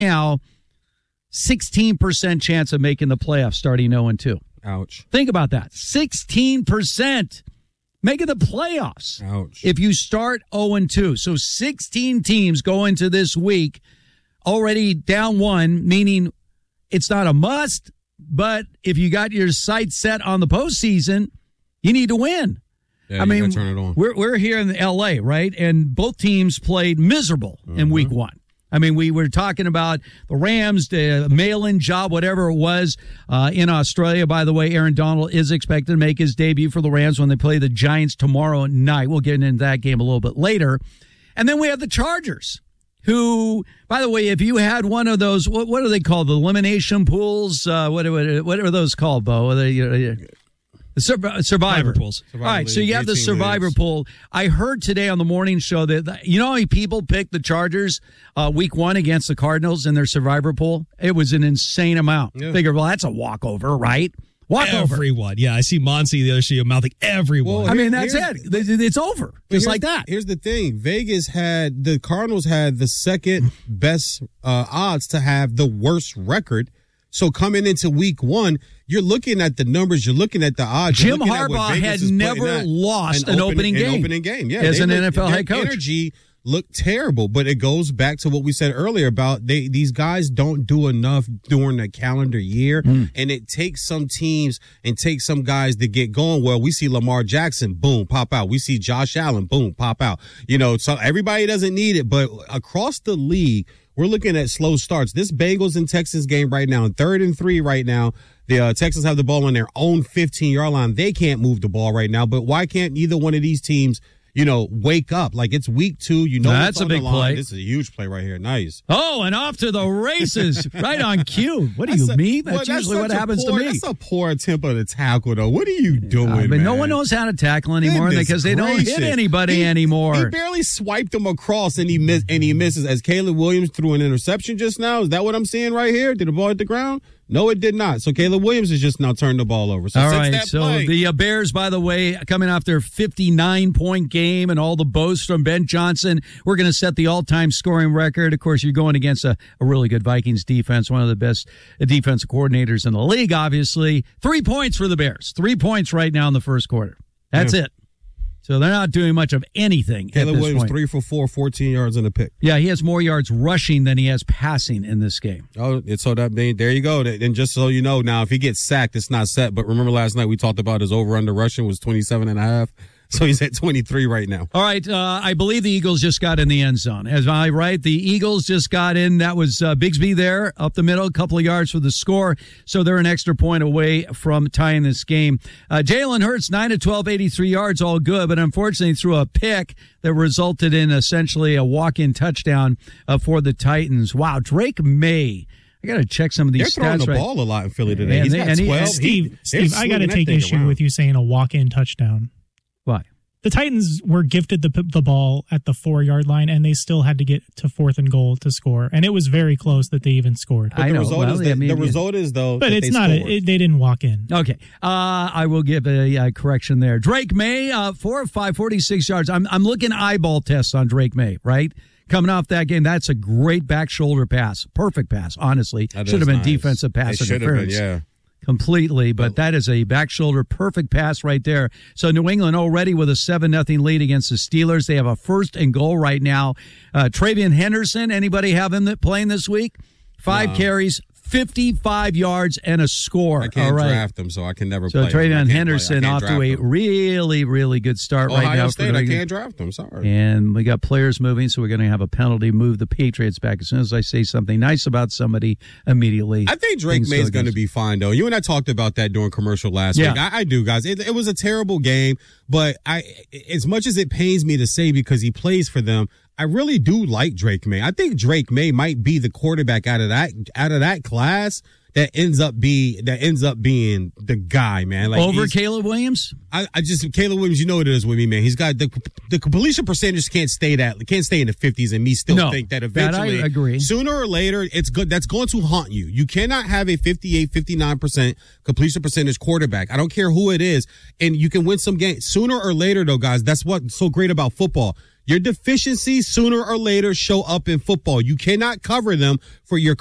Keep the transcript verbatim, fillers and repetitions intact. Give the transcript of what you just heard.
now sixteen percent chance of making the playoffs starting oh and two. Ouch. Think about that. sixteen percent making the playoffs. Ouch. If you start oh and two. So sixteen teams go into this week already down one, meaning it's not a must, but if you got your sights set on the postseason, you need to win. Yeah, I mean, turn it on. we're we're here in L A, right? And both teams played miserable mm-hmm. in week one. I mean, we were talking about the Rams, the mail-in job, whatever it was, uh, in Australia. By the way, Aaron Donald is expected to make his debut for the Rams when they play the Giants tomorrow night. We'll get into that game a little bit later. And then we have the Chargers, who, by the way, if you had one of those, what, what are they called? The elimination pools? Uh, what, what, what are those called, Bo? Are they, uh, The Survivor, Survivor pools. Survivor All right, so you have the Survivor leagues. pool. I heard today on the morning show that, you know how many people picked the Chargers uh, week one against the Cardinals in their Survivor pool? It was an insane amount. Yeah. Figure, well, that's a walkover, right? Walkover. Everyone. Yeah, I see Monty the other day mouthing everyone. Well, I mean, that's here's, it. It's over. Just like that. Here's the thing. Vegas had, the Cardinals had the second best uh, odds to have the worst record. So coming into week one, you're looking at the numbers, you're looking at the odds. Jim Harbaugh had never lost an, an opening, opening game. An opening game, yeah. As an look, N F L head coach. Energy looked terrible, but it goes back to what we said earlier about they these guys don't do enough during the calendar year, mm. and it takes some teams and takes some guys to get going. Well, we see Lamar Jackson, boom, pop out. We see Josh Allen, boom, pop out. You know, so everybody doesn't need it, but across the league, we're looking at slow starts. This Bengals and Texans game right now, third and three right now. The uh, Texans have the ball on their own fifteen-yard line. They can't move the ball right now, but why can't either one of these teams, you know, wake up? Like, it's week two. You know, that's a big play. This is a huge play right here. Nice. Oh, and off to the races. Right on cue. What do you a, mean? That's well, usually that's what happens poor, to me. That's a poor attempt of the tackle, though. What are you doing, uh, but man? no one knows how to tackle anymore Goodness because they gracious. don't hit anybody he, anymore. He barely swiped him across, and he miss, and he misses. As Caleb Williams threw an interception just now. Is that what I'm seeing right here? Did the ball hit the ground? No, it did not. So Caleb Williams has just now turned the ball over. So all since right. that So play, the uh, Bears, by the way, coming off their fifty-nine point game and all the boasts from Ben Johnson, we're going to set the all-time scoring record. Of course, you're going against a, a really good Vikings defense, one of the best defensive coordinators in the league, obviously. Three points for the Bears. Three points right now in the first quarter. That's yeah. it. So they're not doing much of anything Caleb at this Williams, point. three for four, fourteen yards in a pick. Yeah, he has more yards rushing than he has passing in this game. Oh, it's so that there you go. And just so you know, now if he gets sacked, it's not set. But remember last night we talked about his over-under rushing was twenty-seven and a half. So he's at twenty-three right now. All right. Uh, I believe the Eagles just got in the end zone. Am I right? The Eagles just got in. That was uh, Bigsby there up the middle, a couple of yards for the score. So they're an extra point away from tying this game. Uh, Jalen Hurts, nine of twelve, eighty-three yards, all good. But unfortunately threw a pick that resulted in essentially a walk-in touchdown uh, for the Titans. Wow. Drake May. I got to check some of these They're stats. throwing the right. ball a lot in Philly today. Yeah, He's they, got twelve. He, Steve, he, Steve I got to take issue around. with you saying a walk-in touchdown. Why? The Titans were gifted the the ball at the four-yard line, and they still had to get to fourth and goal to score. And it was very close that they even scored. But I the know. Result Well, is that, I mean, the yeah. result is, though, But that it's they not. scored. A, it, they didn't walk in. Okay. Uh, I will give a, a correction there. Drake May, uh, four of five, forty-six yards. I'm, I'm looking eyeball tests on Drake May, right? Coming off that game, that's a great back shoulder pass. Perfect pass, honestly. That should have been nice. defensive pass It should have interference. been, yeah. Completely, but that is a back shoulder perfect pass right there. So New England already with a seven nothing lead against the Steelers. They have a first and goal right now. Uh, Travion Henderson, anybody have him that playing this week? Five No. carries, fifty-five yards, and a score. I can't All right. draft him, so I can never So play him. I Travion can't Henderson play. I off can't to a draft him. really, really good start Ohio right now. State, for I the- can't draft him. Sorry. And we got players moving, so we're going to have a penalty move the Patriots back. As soon as I say something nice about somebody, immediately. I think Drake things May's go going to against- be fine, though. You and I talked about that during commercial last Yeah. week. I, I do, guys. It, it was a terrible game, but I, as much as it pains me to say because he plays for them, I really do like Drake May. I think Drake May might be the quarterback out of that out of that class that ends up be that ends up being the guy, man. Like Over he's- Caleb Williams? I, I just Caleb Williams, you know what it is with me, man. He's got the the completion percentage can't stay that can't stay in the fifties, and me still No, think that that eventually, I agree. sooner or later, it's good. That's going to haunt you. You cannot have a fifty-eight, fifty-nine percent completion percentage quarterback. I don't care who it is, and you can win some games sooner or later, though, guys. That's what's so great about football. Your deficiencies sooner or later show up in football. You cannot cover them for your